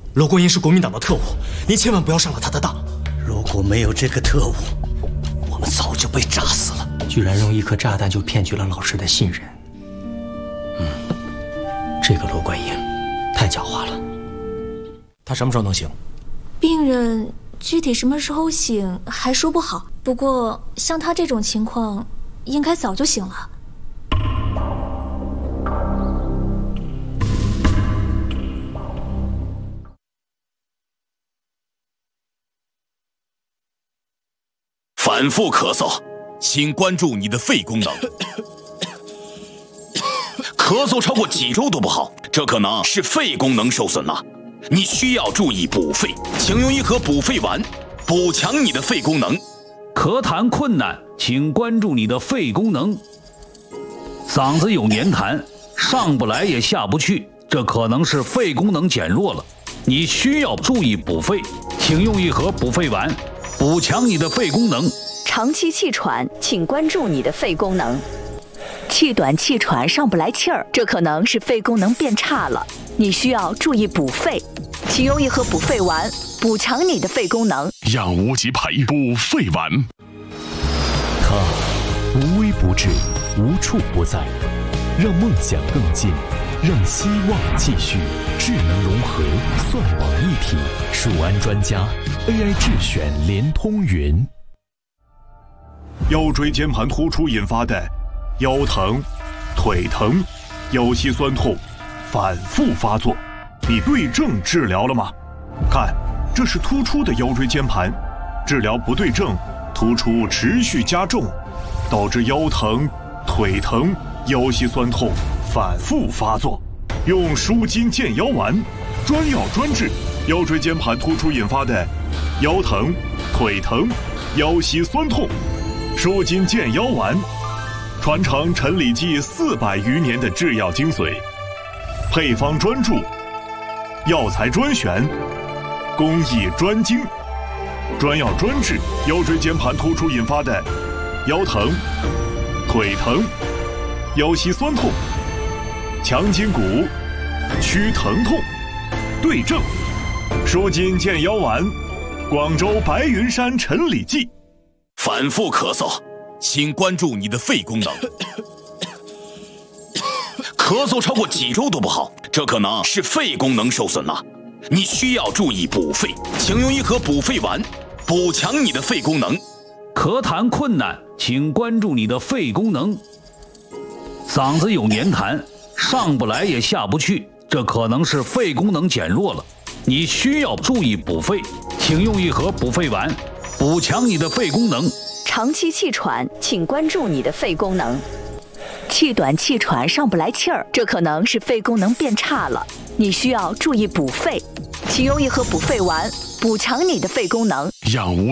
罗国英是国民党的特务，您千万不要上了他的当。 如果没有这个特务，我们早就被炸死了。 居然用一颗炸弹就骗取了老师的信任。这个罗冠英太狡猾了。他什么时候能醒？ 病人具体什么时候醒还说不好，不过像他这种情况，应该早就醒了。 反复咳嗽，请关注你的肺功能。咳嗽超过几周都不好，这可能是肺功能受损了。你需要注意补肺，请用一盒补肺丸，补强你的肺功能。 咳痰困难，请关注你的肺功能。嗓子有黏痰，上不来也下不去，这可能是肺功能减弱了。你需要注意补肺，请用一盒补肺丸，补强你的肺功能。 长期气喘，请关注你的肺功能。气短气喘上不来气儿，这可能是肺功能变差了。你需要注意补肺，请用一盒补肺丸，补强你的肺功能。 养无极培补肺丸， 它无微不至，无处不在，让梦想更近，让希望继续。智能融合，算网一体，数安专家 AI 智选联通云。 腰椎间盘突出引发的腰疼、腿疼、腰膝酸痛反复发作，你对症治疗了吗？看，这是突出的腰椎间盘，治疗不对症，突出持续加重，导致腰疼、腿疼、腰膝酸痛反复发作。用舒筋健腰丸，专药专治腰椎间盘突出引发的腰疼、腿疼、腰膝酸痛。舒筋健腰丸，传承陈李济400余年的制药精髓，配方专注，药材专选，工艺专精，专药专治腰椎间盘突出引发的腰疼、腿疼、腰膝酸痛，强筋骨，祛疼痛，对症。舒筋健腰丸，广州白云山陈李济。 反复咳嗽，请关注你的肺功能。咳嗽超过几周都不好，这可能是肺功能受损了。你需要注意补肺，请用一盒补肺丸，补强你的肺功能。 咳痰困难，请关注你的肺功能。嗓子有黏痰，上不来也下不去，这可能是肺功能减弱了。你需要注意补肺，请用一盒补肺丸，补强你的肺功能。 长期气喘，请关注你的肺功能。气短气喘上不来气儿，这可能是肺功能变差了。你需要注意补肺，请用一盒补肺丸，补强你的肺功能。 养无